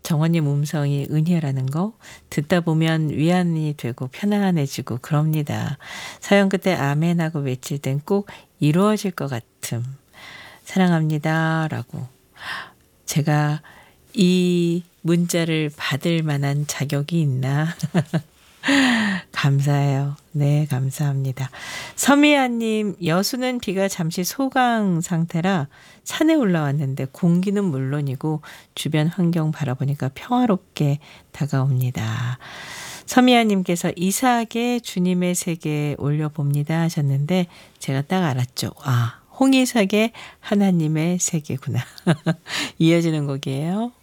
정원님 음성이 은혜라는 거 듣다 보면 위안이 되고 편안해지고 그럽니다. 사연 끝에 아멘하고 외칠 땐 꼭 이루어질 것 같음. 사랑합니다. 라고. 제가 이 문자를 받을 만한 자격이 있나? 감사해요. 네, 감사합니다. 서미아님, 여수는 비가 잠시 소강 상태라 산에 올라왔는데 공기는 물론이고 주변 환경 바라보니까 평화롭게 다가옵니다. 서미아님께서 이삭의 주님의 세계에 올려봅니다 하셨는데 제가 딱 알았죠. 아, 홍이삭의 하나님의 세계구나. 이어지는 곡이에요.